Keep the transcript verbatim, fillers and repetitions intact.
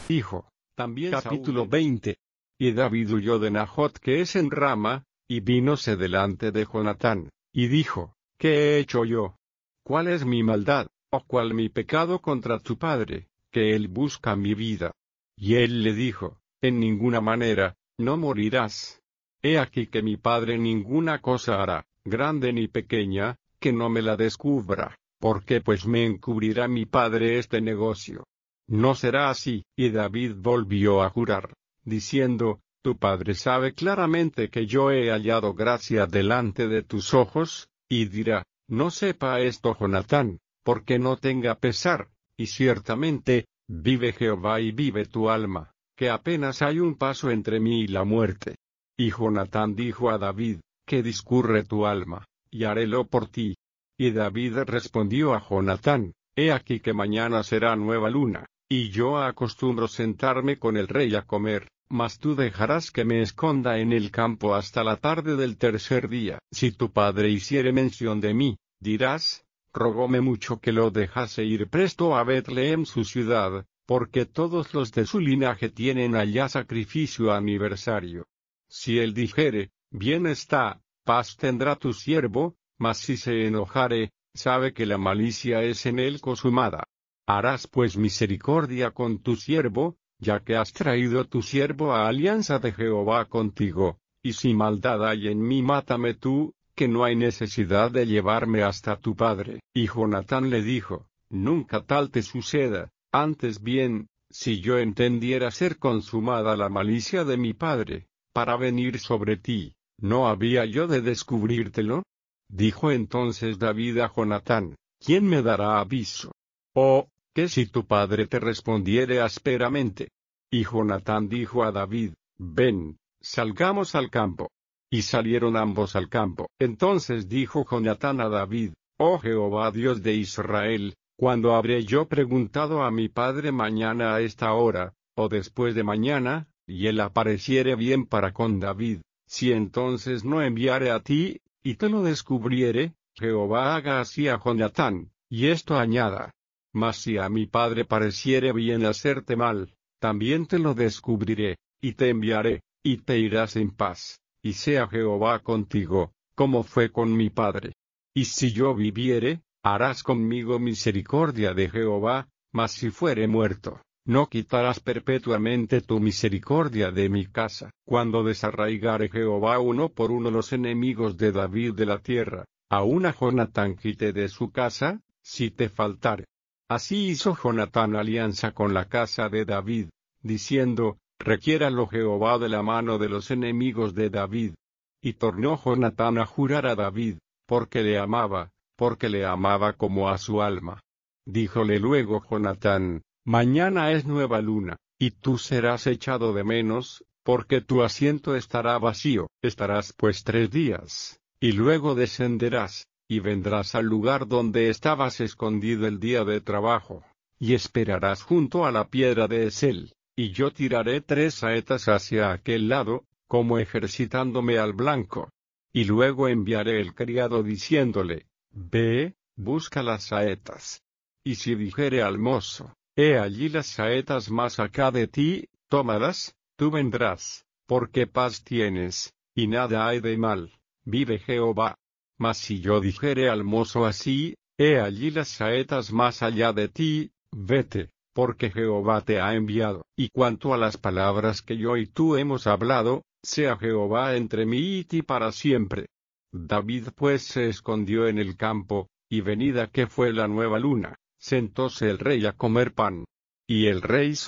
Hijo. También Capítulo Saúl veinte. Y David huyó de Najot que es en Rama, y vínose delante de Jonatán, y dijo, ¿qué he hecho yo? ¿Cuál es mi maldad, o cuál mi pecado contra tu padre, que él busca mi vida? Y él le dijo, en ninguna manera, no morirás. He aquí que mi padre ninguna cosa hará, grande ni pequeña, que no me la descubra, porque pues me encubrirá mi padre este negocio. No será así. Y David volvió a jurar, diciendo, tu padre sabe claramente que yo he hallado gracia delante de tus ojos, y dirá, no sepa esto Jonatán, porque no tenga pesar, y ciertamente, vive Jehová y vive tu alma, que apenas hay un paso entre mí y la muerte. Y Jonatán dijo a David, que discurre tu alma, y harélo por ti. Y David respondió a Jonatán, he aquí que mañana será nueva luna, y yo acostumbro sentarme con el rey a comer, mas tú dejarás que me esconda en el campo hasta la tarde del tercer día. Si tu padre hiciere mención de mí, dirás, rogóme mucho que lo dejase ir presto a Betlehem su ciudad, porque todos los de su linaje tienen allá sacrificio aniversario. Si él dijere, bien está, paz tendrá tu siervo, mas si se enojare, sabe que la malicia es en él consumada. Harás pues misericordia con tu siervo, ya que has traído tu siervo a alianza de Jehová contigo, y si maldad hay en mí mátame tú, que no hay necesidad de llevarme hasta tu padre. Y Jonatán le dijo, nunca tal te suceda, antes bien, si yo entendiera ser consumada la malicia de mi padre, para venir sobre ti, ¿no había yo de descubrírtelo? Dijo entonces David a Jonatán, ¿quién me dará aviso? Oh, que si tu padre te respondiere ásperamente. Y Jonatán dijo a David, ven, salgamos al campo. Y salieron ambos al campo. Entonces dijo Jonatán a David, oh Jehová Dios de Israel, ¿cuándo habré yo preguntado a mi padre mañana a esta hora, o después de mañana, y él apareciere bien para con David, si entonces no enviare a ti, y te lo descubriere? Jehová haga así a Jonatán, y esto añada. Mas si a mi padre pareciere bien hacerte mal, también te lo descubriré, y te enviaré, y te irás en paz, y sea Jehová contigo, como fue con mi padre. Y si yo viviere, harás conmigo misericordia de Jehová, mas si fuere muerto, no quitarás perpetuamente tu misericordia de mi casa. Cuando desarraigare Jehová uno por uno los enemigos de David de la tierra, aun a Jonatán quite de su casa, si te faltare. Así hizo Jonatán alianza con la casa de David, diciendo, requiéralo Jehová de la mano de los enemigos de David. Y tornó Jonatán a jurar a David, porque le amaba, porque le amaba como a su alma. Díjole luego Jonatán, mañana es nueva luna, y tú serás echado de menos, porque tu asiento estará vacío. Estarás pues tres días, y luego descenderás, y vendrás al lugar donde estabas escondido el día de trabajo, y esperarás junto a la piedra de Esel, y yo tiraré tres saetas hacia aquel lado, como ejercitándome al blanco. Y luego enviaré el criado diciéndole, ve, busca las saetas. Y si dijere al mozo, he allí las saetas más acá de ti, tómalas, tú vendrás, porque paz tienes, y nada hay de mal, vive Jehová. Mas si yo dijere al mozo así, he allí las saetas más allá de ti, vete, porque Jehová te ha enviado. Y cuanto a las palabras que yo y tú hemos hablado, sea Jehová entre mí y ti para siempre. David pues se escondió en el campo, y venida que fue la nueva luna, sentóse el rey a comer pan. Y el rey